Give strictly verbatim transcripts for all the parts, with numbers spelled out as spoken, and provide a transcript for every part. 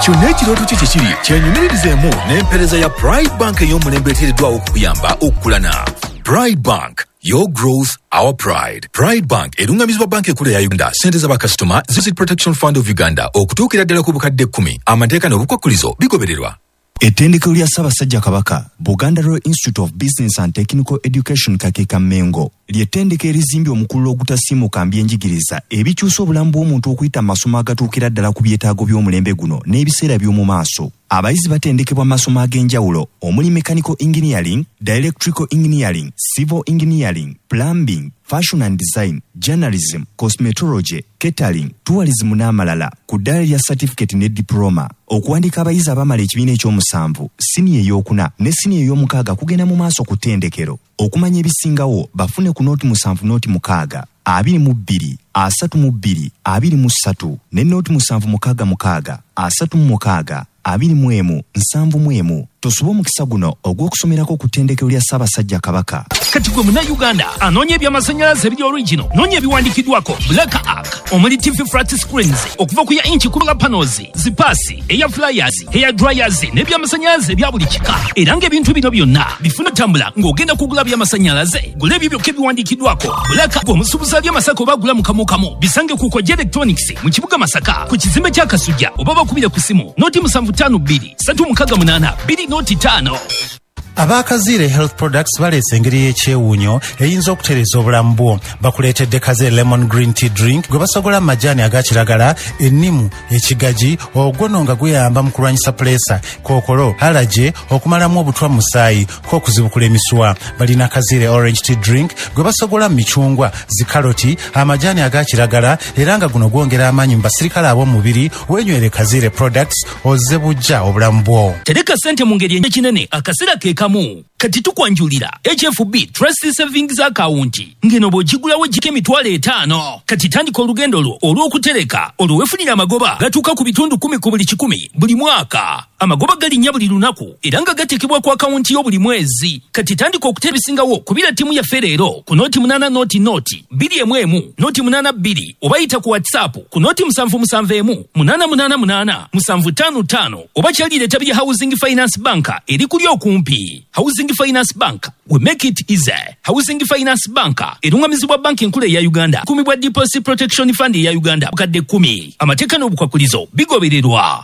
kyonna ekirooto kye kiri kyenyumiririzemu n'empeereza ya Pride Bank ey'omulembe eteereddwawo okukuyamba okukulana. Pride Bank, your growth, our pride. Pride Bank erungamizibwa banka ekkulu ya Uganda, ssente z'abakasitoma, Deposit Protection Fund of Uganda, okutuukira ddala ku bukadde kkumi. Amateeka n'obukwakkulizo bigobererwa. Ettendekero lya Ssaabasajja Kabaka, Buganda Royal Institute of Business and Technical Education Kakeeka Mengo, ly'ettendekero erizimbye omukulu ogutasiimuka mbyenjigiriza ebikyusa obulamu bw'omuntu okuyita masomo agatuukira ddala ku byetaago by'omulembe guno n'ebiseera by'omu maaso. Abayizi batendekebwa masomo ag'enjawulo omuli mechanical engineering, electrical engineering, civil engineering, plumbing, fashion and design, journalism, cosmetology, catering, tourism n'amalala ku ddaala lya certificate ne diploma. Okuwandiika abayizi abamala ekibiina ekyomusanvu, siniya ey'okuna ne siniya ey'omukaaga kugenda mu maaso ku ttendekero. Okumanya ebisingawo bafune ku nooti musanvu nooti mukaaga, abiri mu bbiri, asatu mu bbiri, abiri mu ssatu, ne nooti musanvu mukaaga mukaaga, asatu mu mukaaga, abiri mu emu, nsanvu mu emu. Tosoba omukisa guno ogw'okusomerako ku ttendekero lya Ssaabasajja Kabaka. Kati gwe muna Uganda anoonya eby'amasannyalaze ebiri original, noonya ebiwandiikiddwako Black Arc, omuli T V flat screens okuva ku ya inchi kumi panels, zipaasi, eya flyers, eya dryers n'eby'amasannyalaze ebya buli kika. Era ng'ebintu bino byonna bifuna tambula ng'ogenda kugula by'amasannyalaze, gula ebyo byokka ebiwandiikiddwako Black Arc. Omusuubuzi ali Masaka oba agula mu kamu kamu, bisange ku Koja Electronics mu kibuga Masaka ku kizimbe kya Kasujja, oba bakubire ku simu nooti musanvu ttaano bbiri ssatu mukaaga munaana bbiri nooti ttaano. Abakazire Health Products baleese engeri y'ekyewuunyo eyinza okutereeza obulamu bwo. Bakuleetedde Kazire Lemon Green Tea Drink gwe basogola amajaani aga kiragala, ennimu, ekigaji, ogwono nga guyamba mu kulwanyisa puleesa, kookolo, alaje, okumalamu obutwa mu musaayi, k'okuzibukula emiswa. Balina Kazire Orange Tea Drink gwe basogola mu micungwa, zikaloti, amajaani aga kiragala, era nga guno gwongera amaanyi mu basirikale ab'omubiri. Weenywere Kazire Products ozze bujja obulamu bwo. Tereka ssente mu ngeri ekinene, akaseera ke kamu. Kati tukwanjulira H F B Trust Savings Account ngeno bw'ogigulawo ejjiko emitwalo etaano. Kati tandika olugendo lwo olw'okutereka olwefunira amagoba gatuuka ku bitundu kumi ku buli kikumi buli mwaka. Amagoba galinnya buli lunaku era nga gatekebwa ku akawunti yo buli mwezi. Kati tandika okutera ebisingawo kubira ttiimu yaffe leero ku nooti munaana nooti nooti bbiri emu emu nooti munaana bbiri oba yita ku WhatsApp ku nooti musanvu musanvu emu munaana munaana munaana musanvu ttaano ttaano oba kyalire ettabi lya Housing Finance Bank eri kuli okumpi. Housing Finance Bank, we make it easy. Housing Finance Bank erungamizibwa banki enkulu eya Uganda, kumi bwa Deposit Protection Fund eya Uganda bukadde kumi. Amateeka n'obukwakkulizo bigobererwa.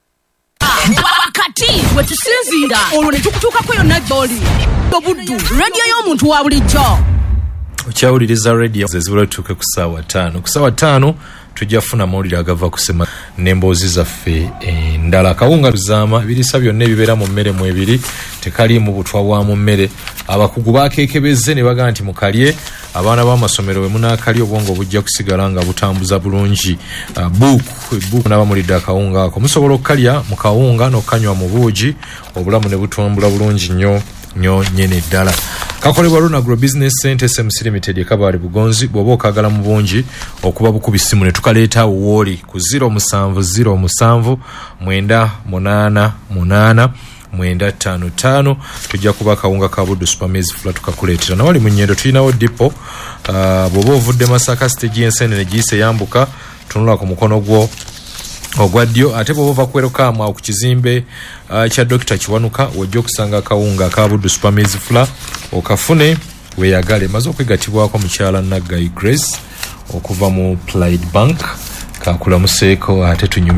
Wakati wetusinziira olwo ne tukutuukako yonna gy'oli obuddu rediyo y'omuntu wa bulijjo. Okyawuliriza rediyo zezibula tutuuke ku ssaawa ttaano. Ku ssaawa ttaano tujja kufuna amawulire agava ku sema n'emboozi zaffe endala. Akawunga tuzaama ebirisa byonna ebibeera mu mmere mu ebiri tekaliimu butwa bwa mu mmere. Abakugu bakeekebezze ne bagamba nti mukalye, abaana b'amasomero bwe munaakalya obwongo bujja kusigala nga butambuza bulungi. Uh, buuku buuku n'abamulidde akawunga ako musobola okukalya mu kawunga n'okukanywa mu buugi, obulamu ne butumbula bulungi nnyo nnyo nyene ddala. Kakolebwa Runa Agro Business Center S M C Limited ekabali Bugonzi. Bw'oba okagala mu bungi okuba bukubi simu ne tukaleeta wooli ku zero musanvu zero musanvu mwenda munaana munaana mwenda ttaano ttaano. Tujja kuba kawunga ka Buddu Supermaize Flour tukakuleetera. Nawali mu Nnyendo tulinawo dipo. Uh, bw'oba ovudde Masaka stage y'enseenene giyise yambuka tunula ku mukono gwo ogwa ddyo, ate bw'oba ova kwerokamu ku kizimbe uh, kya Doctor Kiwanuka wojja okusanga akawunga ka Buddu Supermaize Flour okafune weeyagale. Maze okwegatibwako mukyala Naggayi Grace okuva mu Pride Bank kakulamuseeko ate tunyuma